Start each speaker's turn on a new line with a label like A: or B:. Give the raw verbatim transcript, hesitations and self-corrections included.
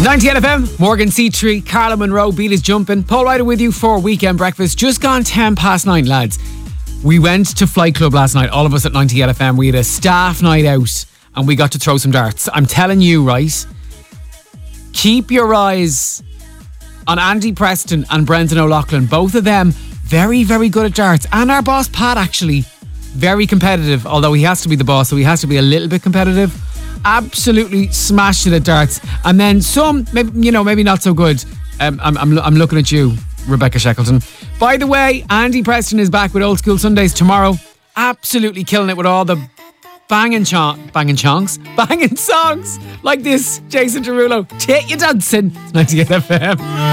A: ninety-eight F M, Morgan C-Tree, Carla Monroe, Beat is jumping. Paul Ryder with you for Weekend Breakfast. Just gone ten past nine, lads. We went to Flight Club last night, all of us at ninety-eight F M. We had a staff night out and we got to throw some darts. I'm telling you, right, keep your eyes on Andy Preston and Brendan O'Loughlin. Both of them very, very good at darts. And our boss, Pat, actually, very competitive, although he has to be the boss, so he has to be a little bit competitive. Absolutely smashed it at darts. And then some, maybe, you know, maybe not so good. Um, I'm, I'm, I'm looking at you, Rebecca Shackleton. By the way, Andy Preston is back with Old School Sundays tomorrow. Absolutely killing it with all the banging chon- banging chongs, banging songs like this. Jason Derulo, take you dancing. ninety-eight F M.